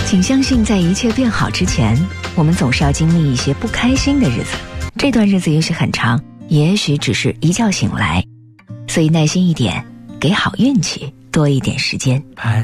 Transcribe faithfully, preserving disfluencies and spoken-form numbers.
请相信，在一切变好之前，我们总是要经历一些不开心的日子。这段日子也许很长，也许只是一觉醒来，所以耐心一点，给好运气多一点时间。 盼